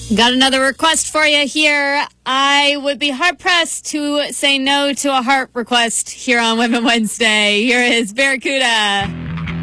Got another request for you here. I would be hard-pressed to say no to a heart request here on Women Wednesday. Here is Barracuda.